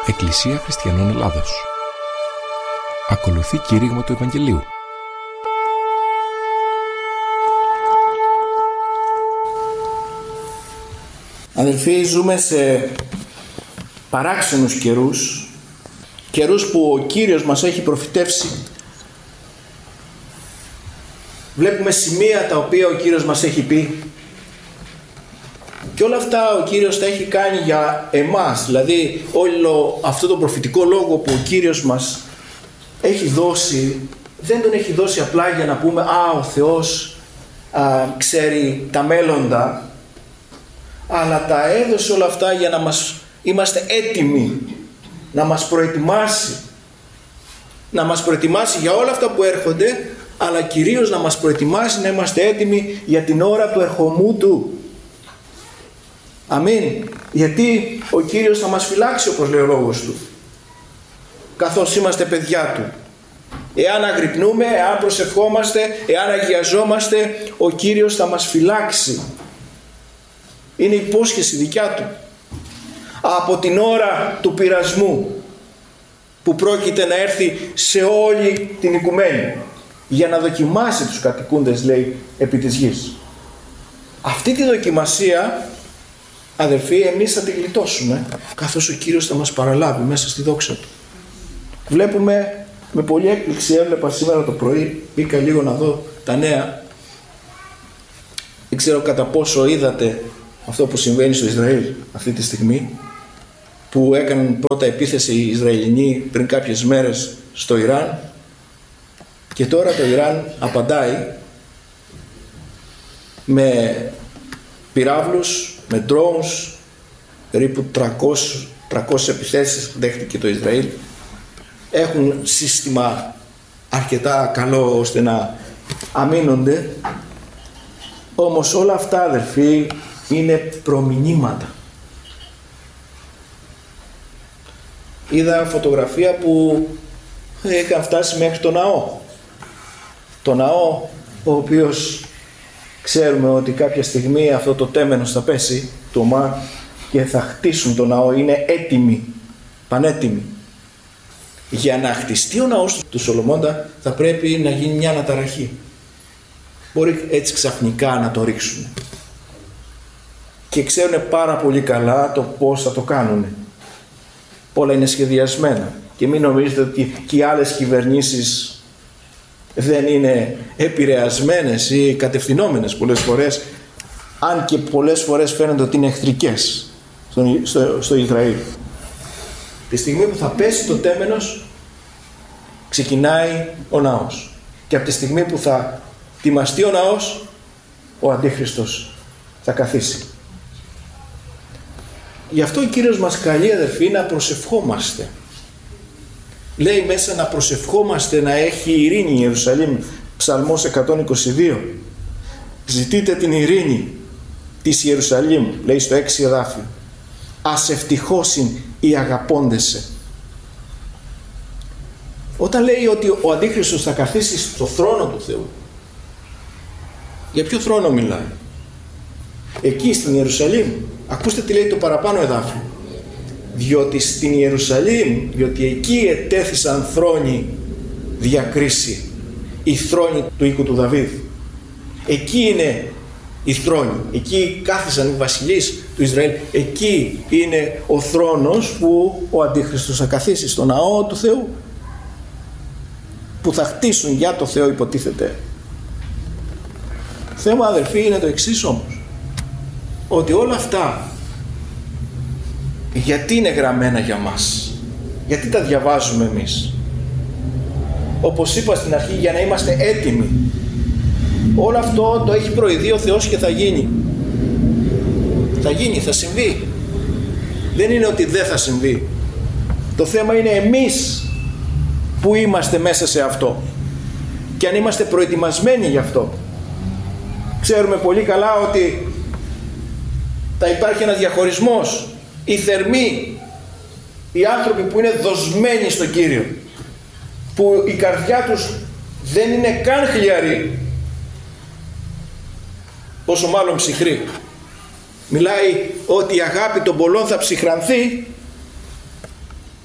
Εκκλησία Χριστιανών Ελλάδος. Ακολουθεί κήρυγμα του Ευαγγελίου. Αδελφοί, ζούμε σε παράξενους καιρούς, καιρούς που ο Κύριος μας έχει προφητεύσει. Βλέπουμε σημεία τα οποία ο Κύριος μας έχει πει και όλα αυτά ο Κύριος τα έχει κάνει για εμάς. Δηλαδή όλο αυτό το προφητικό λόγο που ο Κύριος μας έχει δώσει, δεν τον έχει δώσει απλά για να πούμε ο Θεός ξέρει τα μέλλοντα, αλλά τα έδωσε όλα αυτά για να είμαστε έτοιμοι, να μας προετοιμάσει, για όλα αυτά που έρχονται, αλλά κυρίως να μας προετοιμάσει να είμαστε έτοιμοι για την ώρα του ερχομού Του. Αμήν. Γιατί ο Κύριος θα μας φυλάξει, όπως λέει ο λόγος Του, καθώς είμαστε παιδιά Του. Εάν αγρυπνούμε, εάν προσευχόμαστε, εάν αγιαζόμαστε, ο Κύριος θα μας φυλάξει. Είναι υπόσχεση δικιά Του. Από την ώρα του πειρασμού που πρόκειται να έρθει σε όλη την οικουμένη για να δοκιμάσει τους κατοικούντες, λέει, επί της γης. Αυτή τη δοκιμασία, αδελφοί, εμείς θα τη γλιτώσουμε, καθώς ο Κύριος θα μας παραλάβει μέσα στη δόξα Του. Βλέπουμε με πολλή έκπληξη, έβλεπα σήμερα το πρωί, μπήκα λίγο να δω τα νέα. Δεν ξέρω κατά πόσο είδατε αυτό που συμβαίνει στο Ισραήλ αυτή τη στιγμή, που έκαναν πρώτα επίθεση οι Ισραηλινοί πριν κάποιες μέρες στο Ιράν, και τώρα το Ιράν απαντάει με πυράβλους, με drones, περίπου 300 επιθέσεις δέχτηκε το Ισραήλ. Έχουν σύστημα αρκετά καλό ώστε να αμήνονται. Όμως όλα αυτά, αδελφοί, είναι προμηνύματα. Είδα φωτογραφία που είχαν φτάσει μέχρι το ναό. Το ναό, ο οποίος ξέρουμε ότι κάποια στιγμή αυτό το τέμενος θα πέσει, το Ομάρ, και θα χτίσουν το ναό. Είναι έτοιμοι, πανέτοιμοι. Για να χτιστεί ο ναός του Σολομώντα θα πρέπει να γίνει μια αναταραχή. Μπορεί έτσι ξαφνικά να το ρίξουν. Και ξέρουν πάρα πολύ καλά το πώς θα το κάνουν. Όλα είναι σχεδιασμένα. Και μην νομίζετε ότι και οι άλλες κυβερνήσεις δεν είναι επηρεασμένες ή κατευθυνόμενες πολλές φορές, αν και πολλές φορές φαίνονται ότι είναι εχθρικές στο Ισραήλ. Τη στιγμή που θα πέσει το τέμενος, ξεκινάει ο ναός. Και από τη στιγμή που θα τιμαστεί ο ναός, ο Αντίχριστος θα καθίσει. Γι' αυτό ο Κύριος μας καλεί, αδερφοί, να προσευχόμαστε. Λέει μέσα να προσευχόμαστε να έχει ειρήνη η Ιερουσαλήμ. Ψαλμός 122. Ζητείτε την ειρήνη της Ιερουσαλήμ, λέει στο 6 εδάφιο. Ας ευτυχώσιν οι αγαπώντεσαι. Όταν λέει ότι ο Αντίχριστος θα καθίσει στο θρόνο του Θεού, για ποιο θρόνο μιλάει? Εκεί στην Ιερουσαλήμ. Ακούστε τι λέει το παραπάνω εδάφιο. Διότι στην Ιερουσαλήμ, διότι εκεί ετέθησαν θρόνοι διακρίση, οι θρόνοι του οίκου του Δαβίδ. Εκεί είναι οι θρόνοι, εκεί κάθισαν οι βασιλείς του Ισραήλ. Εκεί είναι ο θρόνος που ο Αντίχριστος θα καθίσει, στο ναό του Θεού, που θα χτίσουν για το Θεό, υποτίθεται. Θέμα, αδελφοί, είναι το εξής όμως, ότι όλα αυτά γιατί είναι γραμμένα για μας, γιατί τα διαβάζουμε εμείς? Όπως είπα στην αρχή, για να είμαστε έτοιμοι. Όλο αυτό το έχει προειδεί ο Θεός και θα γίνει. Θα γίνει, θα συμβεί. Δεν είναι ότι δεν θα συμβεί. Το θέμα είναι εμείς που είμαστε μέσα σε αυτό και αν είμαστε προετοιμασμένοι γι' αυτό. Ξέρουμε πολύ καλά ότι θα υπάρχει ένας διαχωρισμός. Οι θερμοί, οι άνθρωποι που είναι δοσμένοι στο Κύριο, που η καρδιά τους δεν είναι καν χλιαρή, πόσο μάλλον ψυχρή. Μιλάει ότι η αγάπη των πολλών θα ψυχρανθεί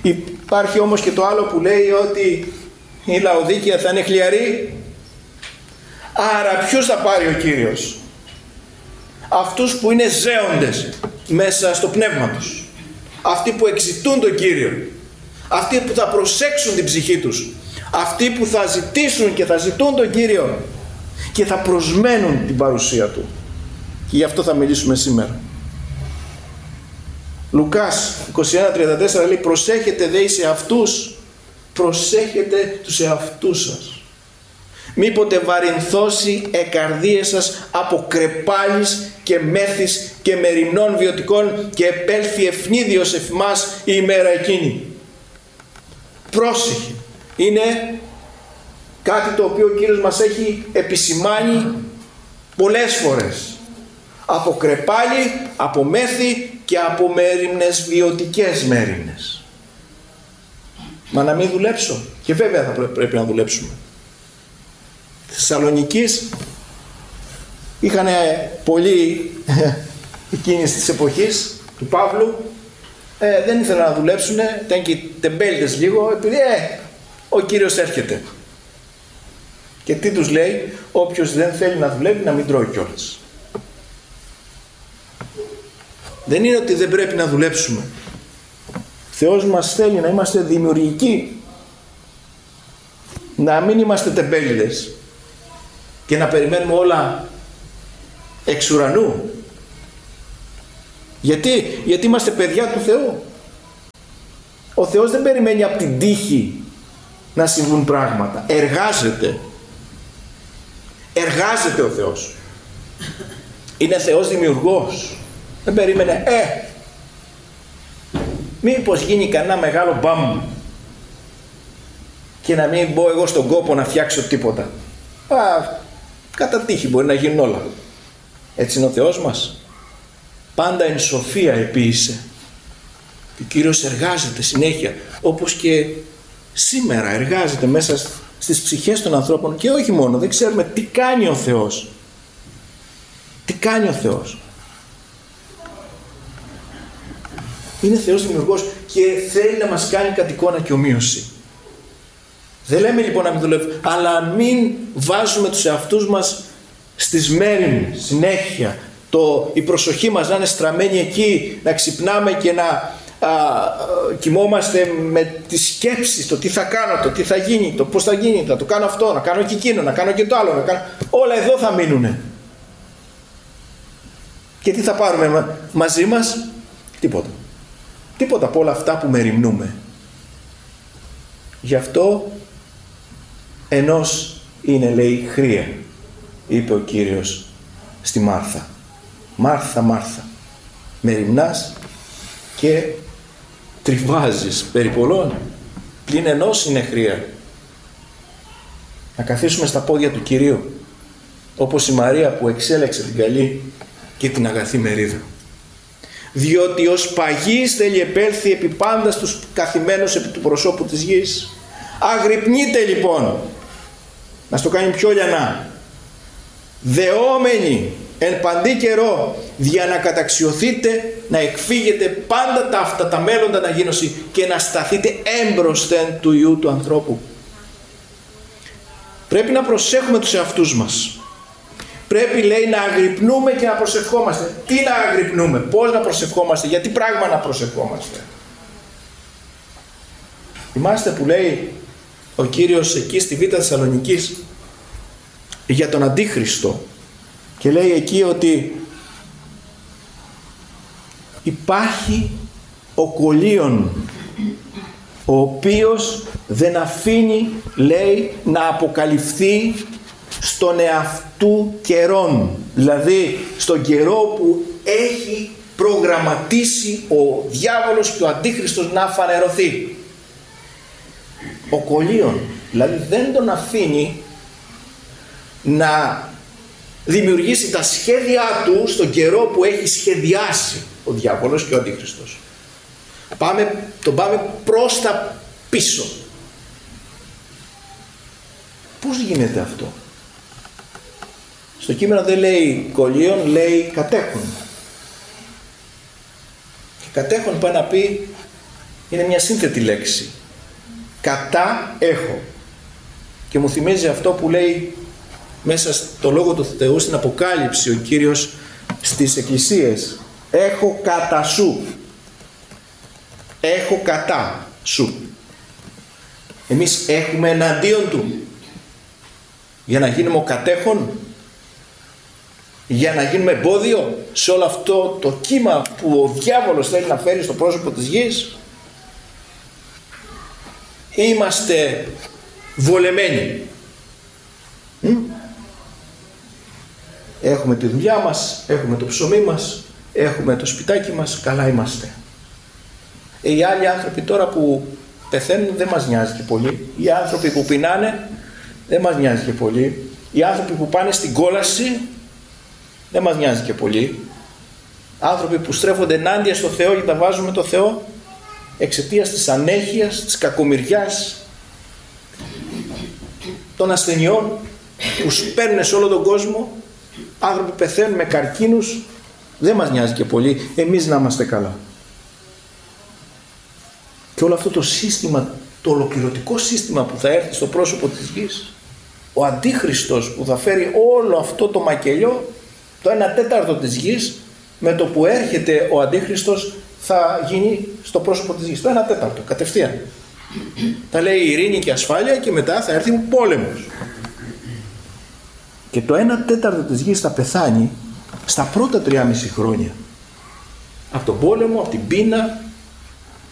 Υπάρχει όμως και το άλλο που λέει ότι η Λαοδίκεια θα είναι χλιαρή. Άρα ποιος θα πάρει ο Κύριος? Αυτούς που είναι ζέοντες μέσα στο πνεύμα τους, αυτοί που εξητούν τον Κύριο, αυτοί που θα προσέξουν την ψυχή τους, αυτοί που θα ζητήσουν και θα ζητούν τον Κύριο και θα προσμένουν την παρουσία Του. Και γι' αυτό θα μιλήσουμε σήμερα. Λουκάς 21:34 λέει: προσέχετε δε εις εαυτούς, προσέχετε τους εαυτούς σας. Μήποτε βαρυνθώσει εκαρδίες σας από κρεπάλης και μέθης και μεριμνών βιωτικών και επέλθει ευνίδιος εφημάς η ημέρα εκείνη. Πρόσεχε. Είναι κάτι το οποίο ο Κύριος μας έχει επισημάνει πολλές φορές. Από κρεπάλι, από μέθη και από μέριμνες βιωτικές μέριμνες. Μα να μην δουλέψω? Και βέβαια θα πρέπει να δουλέψουμε. Στη Θεσσαλονικής είχαν πολλοί εκείνης της εποχής του Παύλου, δεν ήθελαν να δουλέψουν, ήταν και τεμπέλτες λίγο, επειδή ο Κύριος έρχεται. Και τι τους λέει? Όποιος δεν θέλει να δουλεύει να μην τρώει κιόλας. Δεν είναι ότι δεν πρέπει να δουλέψουμε. Θεός μας θέλει να είμαστε δημιουργικοί, να μην είμαστε τεμπέληδες και να περιμένουμε όλα εξ ουρανού. Γιατί είμαστε παιδιά του Θεού. Ο Θεός δεν περιμένει από την τύχη να συμβούν πράγματα. Εργάζεται ο Θεός. Είναι Θεός δημιουργός. Δεν περίμενε μήπως γίνει κανένα μεγάλο μπαμ και να μην μπω εγώ στον κόπο να φτιάξω τίποτα. Κατά τύχη μπορεί να γίνουν όλα. Έτσι είναι ο Θεός μας. Πάντα εν σοφία επίησε. Ο Κύριος εργάζεται συνέχεια, όπως και σήμερα εργάζεται μέσα στις ψυχές των ανθρώπων, και όχι μόνο. Δεν ξέρουμε τι κάνει ο Θεός. Τι κάνει ο Θεός. Είναι Θεός δημιουργός και θέλει να μας κάνει κατ' εικόνα και ομοίωση. Δεν λέμε λοιπόν να μην δουλεύουμε, αλλά μην βάζουμε τους εαυτούς μας στις μέριμνες συνέχεια. Η προσοχή μας να είναι στραμμένη εκεί, να ξυπνάμε και να κοιμόμαστε με τις σκέψεις, το τι θα κάνω, το τι θα γίνει, το πώς θα γίνει, θα το κάνω αυτό, να κάνω και εκείνο, να κάνω και το άλλο, όλα εδώ θα μείνουνε. Και τι θα πάρουμε μαζί μας? Τίποτα από όλα αυτά που μεριμνούμε. Γι' αυτό ενός είναι, λέει, χρία, είπε ο Κύριος στη Μάρθα. Μάρθα, Μάρθα, μεριμνάς και τριβάζεις περί πολλών, πλην ενός είναι χρία. Να καθίσουμε στα πόδια του Κυρίου, όπως η Μαρία που εξέλεξε την καλή και την αγαθή μερίδα. Διότι ως παγής θέλει επέλθει επί πάντα στους καθημένους επί του προσώπου της γης. Αγρυπνείτε λοιπόν, να στο κάνει πιο λιανά, δεόμενοι εν παντή καιρό, δια να καταξιωθείτε, να εκφύγετε πάντα τα αυτά τα μέλλοντα να γίνωση και να σταθείτε έμπροσθεν του Υιού του ανθρώπου. Πρέπει να προσέχουμε τους εαυτούς μας. Πρέπει, λέει, να αγρυπνούμε και να προσευχόμαστε. Τι να αγρυπνούμε, πώς να προσευχόμαστε, για τι πράγμα να προσευχόμαστε? Θυμάστε που λέει ο Κύριος εκεί στη Β' Θεσσαλονικής για τον Αντίχριστο, και λέει εκεί ότι υπάρχει ο κολλίον, ο οποίος δεν αφήνει, λέει, να αποκαλυφθεί στον εαυτού καιρόν, δηλαδή στον καιρό που έχει προγραμματίσει ο διάβολος και ο Αντίχριστος να φανερωθεί. Ο κολλίον, δηλαδή δεν τον αφήνει να δημιουργήσει τα σχέδιά του στον καιρό που έχει σχεδιάσει ο διάβολος και ο Αντίχριστος. Τον πάμε προς τα πίσω. Πώς γίνεται αυτό? Στο κείμενο δεν λέει κολλίον, λέει κατέχον. Και κατέχον πάει να πει Είναι μια σύνθετη λέξη. Κατά έχω. Και μου θυμίζει αυτό που λέει μέσα στο Λόγο του Θεού στην Αποκάλυψη ο Κύριος στις εκκλησίες. Έχω κατά σου. Έχω κατά σου. Εμείς έχουμε εναντίον του. Για να γίνουμε ο κατέχον. Για να γίνουμε εμπόδιο σε όλο αυτό το κύμα που ο διάβολος θέλει να φέρει στο πρόσωπο της γης. Είμαστε βολεμένοι. Έχουμε τη δουλειά μας, έχουμε το ψωμί μας, έχουμε το σπιτάκι μας, καλά είμαστε. Οι άλλοι άνθρωποι τώρα που πεθαίνουν δεν μας νοιάζει και πολύ. Οι άνθρωποι που πεινάνε δεν μας νοιάζει και πολύ. Οι άνθρωποι που πάνε στην κόλαση δεν μας νοιάζει και πολύ. Άνθρωποι που στρέφονται ενάντια στο Θεό και τα βάζουν με το Θεό εξαιτίας της ανέχειας, της κακομοιριάς, των ασθενειών που σπέρνουν σε όλο τον κόσμο. Άνθρωποι πεθαίνουν με καρκίνους, δεν μας νοιάζει και πολύ. Εμείς να είμαστε καλά. Και όλο αυτό το σύστημα, το ολοκληρωτικό σύστημα που θα έρθει στο πρόσωπο της γης, ο Αντίχριστος που θα φέρει όλο αυτό το μακελιό, το 1/4 της γης, με το που έρχεται ο Αντίχριστος θα γίνει στο πρόσωπο της γης. Το 1/4 κατευθείαν. Θα λέει ειρήνη και ασφάλεια και μετά θα έρθει πόλεμος. Και το 1/4 της γης θα πεθάνει στα πρώτα 3,5 χρόνια. Από τον πόλεμο, από την πείνα,